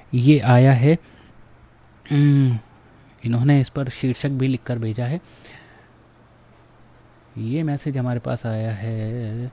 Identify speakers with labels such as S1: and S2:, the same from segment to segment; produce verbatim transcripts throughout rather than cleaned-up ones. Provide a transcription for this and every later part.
S1: ये आया है, इन्होंने इस पर शीर्षक भी लिखकर भेजा है। ये मैसेज हमारे पास आया है,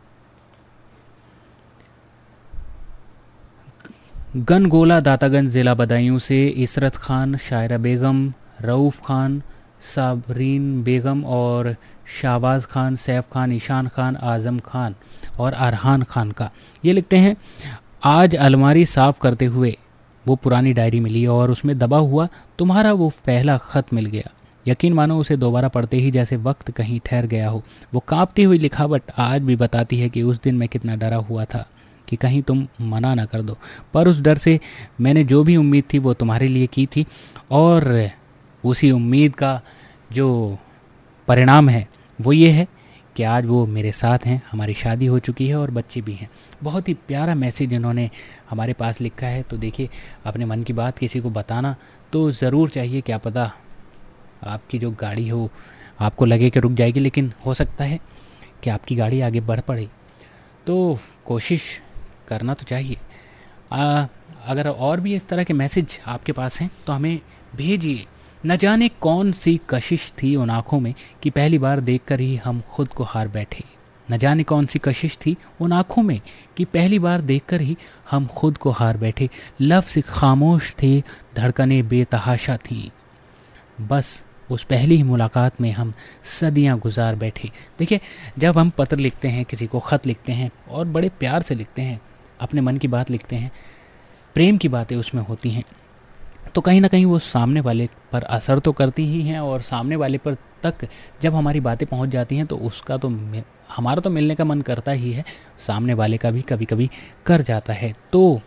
S1: गनगोला दातागंज ज़िला बदायूं से इशरत खान, शायरा बेगम, रऊफ़ खान, साबरीन बेगम और शाहबाज खान, सैफ खान, ईशान खान, आज़म खान और अरहान खान का। ये लिखते हैं, आज अलमारी साफ़ करते हुए वो पुरानी डायरी मिली और उसमें दबा हुआ तुम्हारा वो पहला ख़त मिल गया। यकीन मानो उसे दोबारा पढ़ते ही जैसे वक्त कहीं ठहर गया हो। वो कांपती हुई लिखावट आज भी बताती है कि उस दिन मैं कितना डरा हुआ था कि कहीं तुम मना ना कर दो, पर उस डर से मैंने जो भी उम्मीद थी वो तुम्हारे लिए की थी, और उसी उम्मीद का जो परिणाम है वो ये है कि आज वो मेरे साथ हैं, हमारी शादी हो चुकी है और बच्चे भी हैं। बहुत ही प्यारा मैसेज इन्होंने हमारे पास लिखा है। तो देखिए, अपने मन की बात किसी को बताना तो ज़रूर चाहिए। क्या पता आपकी जो गाड़ी हो आपको लगे कि रुक जाएगी, लेकिन हो सकता है कि आपकी गाड़ी आगे बढ़ पड़े, तो कोशिश करना तो चाहिए। आ, अगर और भी इस तरह के मैसेज आपके पास हैं तो हमें भेजिए। न जाने कौन सी कशिश थी उन आँखों में कि पहली बार देखकर ही हम खुद को हार बैठे। न जाने कौन सी कशिश थी उन आँखों में कि पहली बार देखकर ही हम खुद को हार बैठे। लफ्ज़ खामोश थे, धड़कनें बेतहाशा थीं, बस उस पहली ही मुलाकात में हम सदियां गुजार बैठे। देखिए, जब हम पत्र लिखते हैं, किसी को ख़त लिखते हैं और बड़े प्यार से लिखते हैं, अपने मन की बात लिखते हैं, प्रेम की बातें उसमें होती हैं, तो कहीं ना कहीं वो सामने वाले पर असर तो करती ही हैं, और सामने वाले पर तक जब हमारी बातें पहुंच जाती हैं तो उसका तो हमारा तो मिलने का मन करता ही है, सामने वाले का भी कभी कभी कर जाता है। तो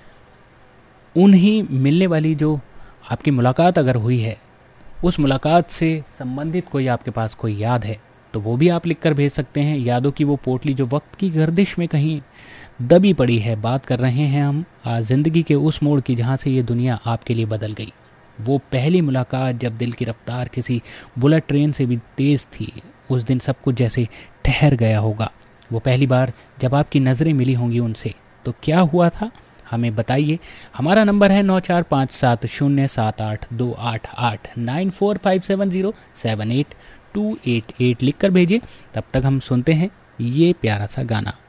S1: उन्हीं मिलने वाली जो आपकी मुलाकात अगर हुई है, उस मुलाकात से संबंधित कोई आपके पास कोई याद है तो वो भी आप लिख कर भेज सकते हैं। यादों की वो पोटली जो वक्त की गर्दिश में कहीं दबी पड़ी है। बात कर रहे हैं हम आज ज़िंदगी के उस मोड़ की जहाँ से ये दुनिया आपके लिए बदल गई। वो पहली मुलाकात जब दिल की रफ्तार किसी बुलेट ट्रेन से भी तेज़ थी। उस दिन सब कुछ जैसे ठहर गया होगा। वो पहली बार जब आपकी नज़रें मिली होंगी उनसे, तो क्या हुआ था हमें बताइए। हमारा नंबर है नौ चार पाँच सात शून्य सात आठ दो आठ आठ, nine four five seven zero seven eight to eight eight लिख कर भेजिए। तब तक हम सुनते हैं ये प्यारा सा गाना।